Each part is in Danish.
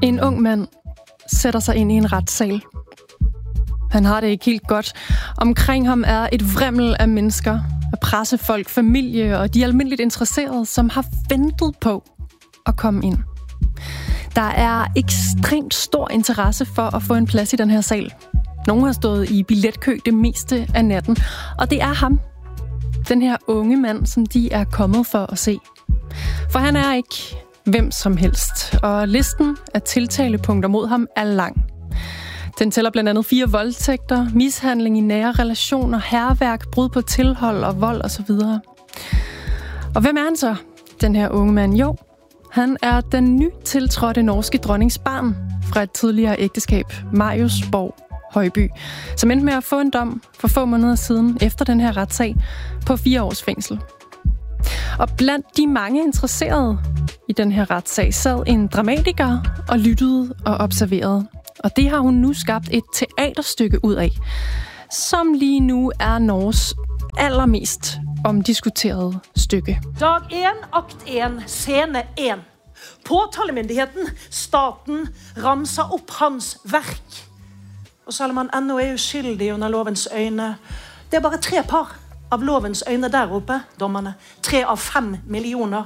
En ung mand sætter sig ind i en retssal. Han har det ikke helt godt. Omkring ham er et vrimmel af mennesker, af pressefolk, familie og de almindeligt interesserede, som har ventet på at komme ind. Der er ekstremt stor interesse for at få en plads i den her sal. Nogle har stået i billetkø det meste af natten, og det er ham, den her unge mand, som de er kommet for at se. For han er ikke hvem som helst, og listen af tiltalepunkter mod ham er lang. Den tæller blandt andet 4 voldtægter, mishandling i nære relationer, hærværk, brud på tilhold og vold osv. Og hvem er han så, den her unge mand? Jo, han er den nytiltrådte norske dronnings barn fra et tidligere ægteskab, Marius Borg Højby, som endte med at få en dom for få måneder siden efter den her retssag på 4 års fængsel. Og blandt de mange interesserede i den her retssag sad en dramatiker og lyttede og observerede. Og det har hun nu skabt et teaterstykke ud af, som lige nu er Norges allermest omdiskuterede stykke. Dag 1, akt 1, scene 1. Påtalemyndigheten, staten, ramser op hans værk. Og selvom han ennå er uskyldig under lovens øjne, det er bare 3 par av lovens øjne der oppe, dommerne. 3 av 5 millioner.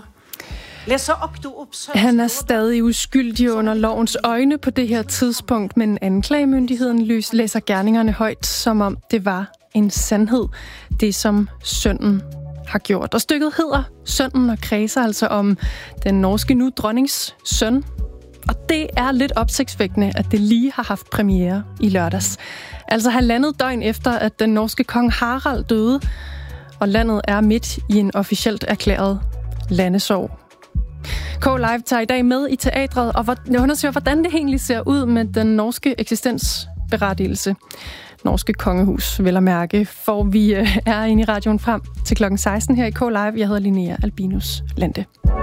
Han er stadig uskyldig under lovens øjne på det her tidspunkt, men anklagemyndigheden læser gerningerne højt, som om det var en sandhed, det som sønnen har gjort. Og stykket hedder Sønnen og kredser altså om den norske nu dronnings søn. Og det er lidt opsigtsvækkende, at det lige har haft premiere i lørdags. Altså 1,5 døgn efter, at den norske kong Harald døde, og landet er midt i en officielt erklæret landesorg. K-Live tager i dag med i teatret og undersøger, hvordan det egentlig ser ud med den norske eksistensberettigelse. Norske kongehus, vel at mærke, for vi er inde i radioen frem til klokken 16 her i K-Live. Jeg hedder Linnea Albinus Lande.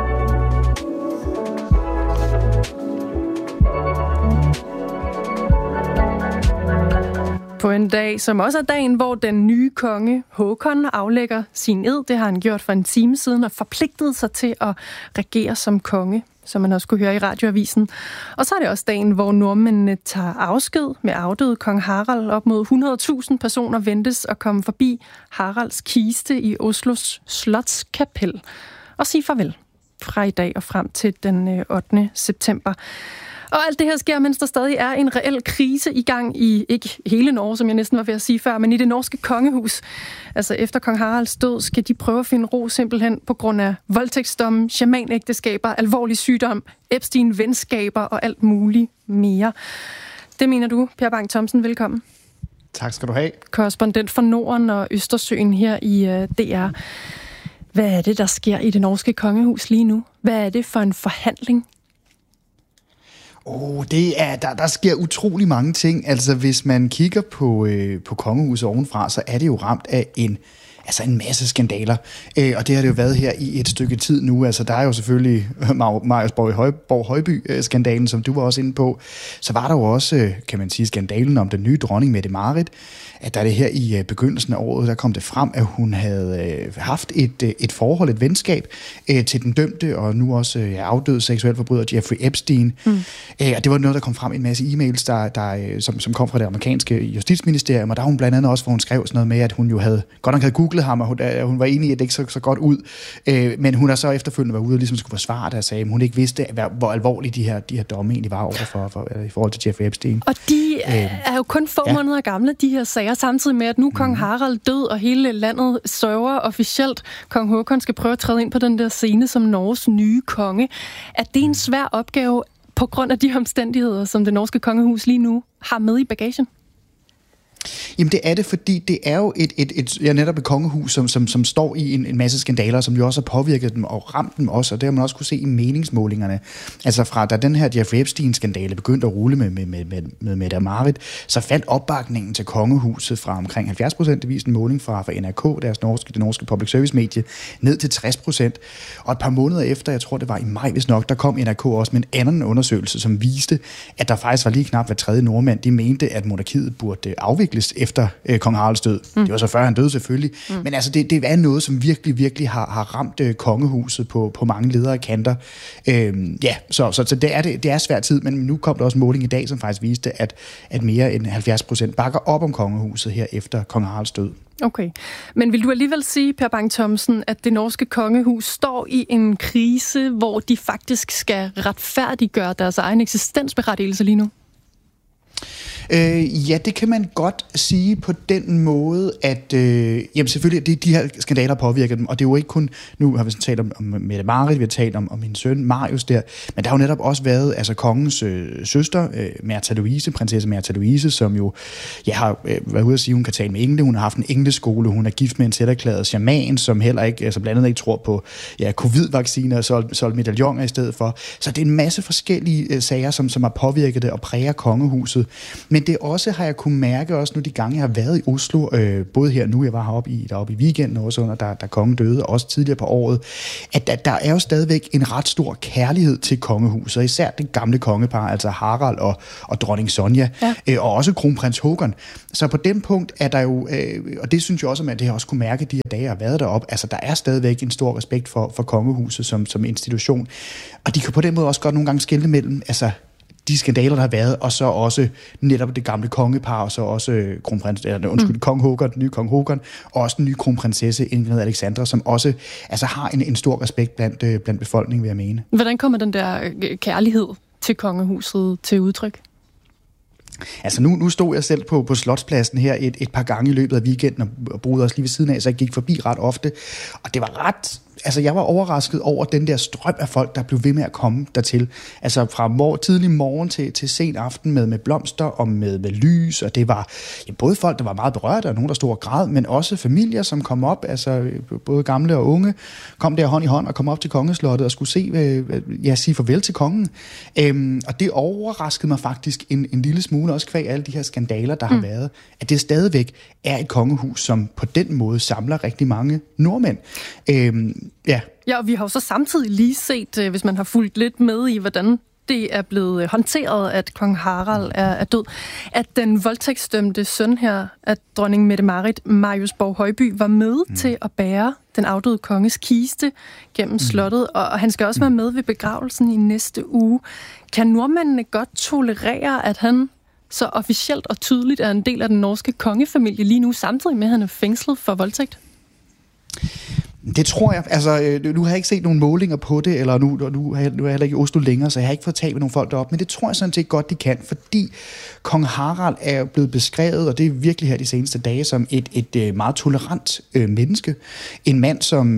På en dag, som også er dagen, hvor den nye konge Håkon aflægger sin ed. Det har han gjort for en time siden og forpligtet sig til at regere som konge, som man også kunne høre i radioavisen. Og så er det også dagen, hvor nordmændene tager afsked med afdøde kong Harald. Op mod 100.000 personer ventes at komme forbi Haralds kiste i Oslos Slotskapel og sige farvel fra i dag og frem til den 8. september. Og alt det her sker, mens der stadig er en reel krise i gang i, ikke hele Norge, som jeg næsten var ved at sige før, men i det norske kongehus. Altså efter kong Haralds død skal de prøve at finde ro simpelthen på grund af voldtægtsdomme, shamanægteskaber, alvorlig sygdom, Epstein-venskaber og alt muligt mere. Det mener du, Per Bang Thomsen. Velkommen. Tak skal du have. Korrespondent for Norden og Østersøen her i DR. Hvad er det, der sker i det norske kongehus lige nu? Hvad er det for en forhandling? Der sker utrolig mange ting. Altså, hvis man kigger på kongehuset ovenfra, så er det jo ramt af en masse skandaler. Og det har det jo været her i et stykke tid nu. Altså, der er jo selvfølgelig Marius Borg Højby-skandalen, som du var også inde på. Så var der jo også, kan man sige, skandalen om den nye dronning Mette-Marit. At der er det her i begyndelsen af året, der kom det frem, at hun havde haft et forhold, et venskab til den dømte, og nu også afdøde seksualforbryder Jeffrey Epstein. Og det var noget, der kom frem en masse e-mails, som kom fra det amerikanske justitsministerium, og der hun blandt andet også, hvor hun skrev sådan noget med, at hun jo godt nok havde googlet ham, og hun var enig i, at det ikke så godt ud. Men hun har så efterfølgende været ude og ligesom skulle forsvare det og sagde, at hun ikke vidste, hvor alvorlige de her domme egentlig var over i forhold til Jeffrey Epstein. Og de er jo kun få måneder gamle, de her sager, samtidig med, at nu kong Harald død, og hele landet sørger officielt. Kong Håkon skal prøve at træde ind på den der scene som Norges nye konge. Er det en svær opgave på grund af de omstændigheder, som det norske kongehus lige nu har med i bagagen? Jamen det er det, fordi det er jo netop et kongehus, som står i en masse skandaler, som jo også har påvirket dem og ramt dem også, og det har man også kunne se i meningsmålingerne. Altså fra da den her Jeffrey Epstein-skandale begyndte at rulle med Mette-Marit, så faldt opbakningen til kongehuset fra omkring 70%, det viste en måling fra NRK, det norske public service medie, ned til 60%. Og et par måneder efter, jeg tror det var i maj, hvis nok, der kom NRK også med en anden undersøgelse, som viste, at der faktisk var lige knap hver tredje nordmand, de mente, at monarkiet burde afvikles efter kong Haralds død. Det var så før han døde selvfølgelig. Men altså, det er noget, som virkelig, virkelig har ramt kongehuset på mange ledere kanter. Så det er svært tid, men nu kom der også måling i dag, som faktisk viste, at mere end 70% bakker op om kongehuset her efter kong Haralds død. Okay. Men vil du alligevel sige, Per Bang Thomsen, at det norske kongehus står i en krise, hvor de faktisk skal retfærdiggøre deres egen eksistensberettigelse lige nu? Ja, det kan man godt sige på den måde, at jamen selvfølgelig, de her skandaler påvirker dem, og det er jo ikke kun, nu har vi talt om Mette-Marit, vi har talt om min søn Marius der, men der har jo netop også været altså kongens søster, Märtha Louise, prinsesse Märtha Louise, som jo har været ude at sige, hun kan tale med engle, hun har haft en engleskole, hun er gift med en selverklæret shaman, som heller ikke, altså blandt andet ikke tror på covid-vacciner og solgt medaljoner i stedet for. Så det er en masse forskellige sager, som har påvirket det og præger kongehuset. Men det også har jeg kunne mærke også nu de gange, jeg har været i Oslo, både her nu, jeg var deroppe i weekenden også under, da kongen døde, og også tidligere på året, at der er jo stadigvæk en ret stor kærlighed til kongehuset, og især det gamle kongepar, altså Harald og dronning Sonja, og også kronprins Håkon. Så på den punkt er der jo, og det synes jeg også, at det har også kunne mærke de her dage, jeg har været deroppe, altså der er stadigvæk en stor respekt for kongehuset som institution, og de kan på den måde også godt nogle gange skelne mellem, altså de skandaler, der har været, og så også netop det gamle kongepar, og så også kong Håkon, den nye kong Håkon, og også den nye kronprinsesse Ingrid Alexandra, som også altså, har en stor respekt blandt befolkningen, vil jeg mene. Hvordan kommer den der kærlighed til kongehuset til udtryk? Altså nu stod jeg selv på Slotspladsen her et par gange i løbet af weekenden, og boede også lige ved siden af, så jeg gik forbi ret ofte, og det var ret... Altså, jeg var overrasket over den der strøm af folk, der blev ved med at komme dertil. Altså, fra tidlig morgen til sen aften med blomster og med lys, og det var både folk, der var meget berørte, og nogen, der stod og græd, men også familier, som kom op, altså både gamle og unge, kom der hånd i hånd og kom op til kongeslottet og skulle sige farvel til kongen. Og det overraskede mig faktisk en lille smule, også kvæg alle de her skandaler, der har været, at det stadigvæk er et kongehus, som på den måde samler rigtig mange nordmænd. Ja, og vi har jo så samtidig lige set, hvis man har fulgt lidt med i, hvordan det er blevet håndteret, at kong Harald er død, at den voldtægtsdømte søn her, at dronning Mette-Marit, Marius Borg-Højby, var med til at bære den afdøde konges kiste gennem slottet, og han skal også være med ved begravelsen i næste uge. Kan nordmændene godt tolerere, at han så officielt og tydeligt er en del af den norske kongefamilie lige nu, samtidig med, at han er fængslet for voldtægt? Det tror jeg. Altså, nu har jeg ikke set nogen målinger på det, eller nu er jeg heller ikke i Oslo længere, så jeg har ikke fået talt med nogle folk deroppe, men det tror jeg sådan set godt, de kan, fordi kong Harald er blevet beskrevet, og det er virkelig her de seneste dage, som et meget tolerant menneske. En mand, som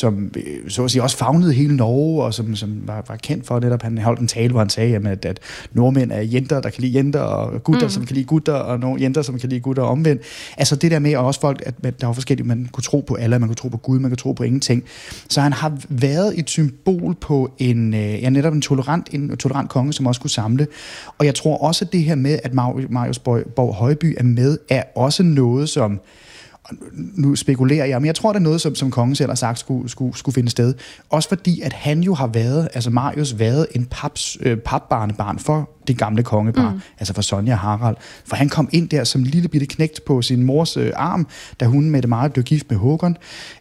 så at sige også favnede hele Norge, og som var kendt for netop, han holdt en tale, hvor han sagde, jamen, at nordmænd er jenter, der kan lide jenter, og gutter, som kan lide gutter, og nogle jenter, som kan lide gutter omvendt. Altså det der med, og også folk, at der var forskellige, man kunne tro på alle, man kunne tro på Gud, man kunne tro på ingenting. Så han har været et symbol på netop en tolerant konge, som også kunne samle. Og jeg tror også, at det her med, at Marius Borg-Højby er med, er også noget, som nu spekulerer jeg, men jeg tror, det er noget, som kongen selv har sagt skulle finde sted. Også fordi, at han jo har været, altså Marius været en papbarnebarn for det gamle kongepar, altså for Sonja og Harald. For han kom ind der som lille bitte knægt på sin mors arm, da hun Mette-Marit blev gift med Håkon,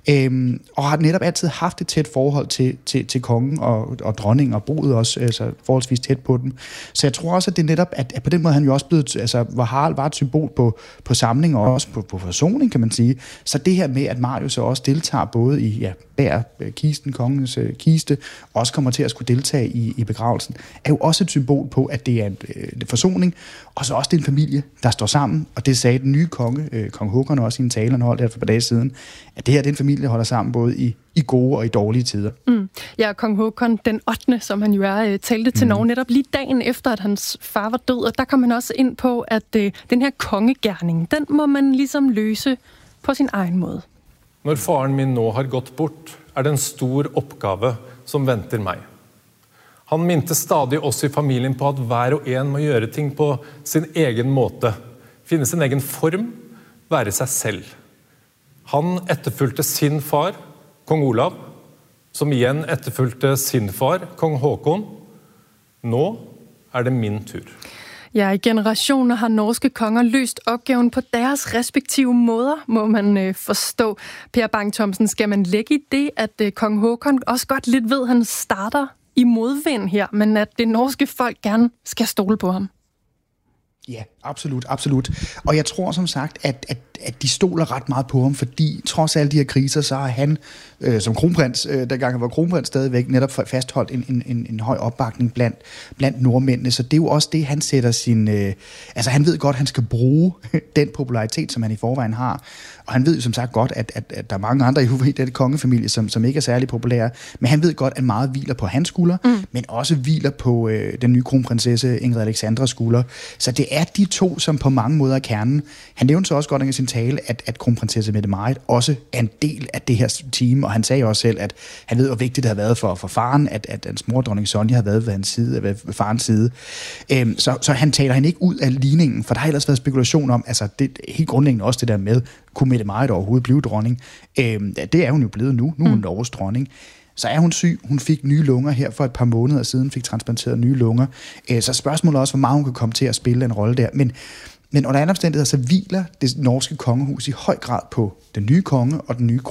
og har netop altid haft et tæt forhold til kongen og dronningen, og boet også altså forholdsvis tæt på dem. Så jeg tror også, at det netop, at på den måde han jo også blevet, altså hvor Harald var et symbol på samling, og også på forsoning, kan man sige. Så det her med, at Marius også deltager både i bærer kisten, kongens kiste, også kommer til at skulle deltage i begravelsen, er jo også et symbol på, at det er en forsoning, og så også det er en familie, der står sammen, og det sagde den nye konge, kong Håkon også i en tale, han holdt her for et par dage siden, at det her det er en familie, der holder sammen både i gode og i dårlige tider. Ja, kong Håkon den 8., som han jo er, talte til Norge netop lige dagen efter, at hans far var død, og der kom han også ind på, at den her kongegerning, den må man ligesom løse på sin egen måde. Når faren min nå har gått bort, er det en stor oppgave som venter meg. Han minte stadig oss i familien på at hver og en må gjøre ting på sin egen måte, finne sin egen form, være seg selv. Han etterfulgte sin far, kong Olav, som igjen etterfulgte sin far, kong Håkon. Nå er det min tur. Ja, i generationer har norske konger løst opgaven på deres respektive måder, må man forstå. Per Bang-Thomsen, skal man lægge i det, at kong Håkon også godt lidt ved, at han starter i modvind her, men at det norske folk gerne skal stole på ham? Ja, absolut, absolut. Og jeg tror som sagt, at de stoler ret meget på ham, fordi trods alle de her kriser, så har han som kronprins, dengang han var kronprins stadigvæk, netop fastholdt en høj opbakning blandt nordmændene. Så det er jo også det, han sætter sin... altså han ved godt, at han skal bruge den popularitet, som han i forvejen har. Og han ved jo som sagt godt, at der er mange andre i den kongefamilie, som ikke er særlig populære. Men han ved godt, at meget hviler på hans skulder, men også hviler på den nye kronprinsesse Ingrid Alexandras skulder. Så det er de to, som på mange måder er kernen. Han nævnte så også godt i sin tale, at kronprinsesse Mette-Marit også er en del af det her team, og han sagde også selv, at han ved, hvor vigtigt det har været for faren, at hans mor, dronning Sonja, har været ved farens side. Så han taler hende ikke ud af ligningen, for der har ellers været spekulation om, altså det helt grundlæggende også det der med, kunne Mette-Marit overhovedet blive dronning? Det er hun jo blevet nu. Nu er hun Norges dronning. Så er hun syg. Hun fik nye lunger her for et par måneder siden, fik transplanteret nye lunger. Så spørgsmålet er også, hvor meget hun kan komme til at spille en rolle der. Men under andre omstændigheder, så hviler det norske kongehus i høj grad på den nye konge og den nye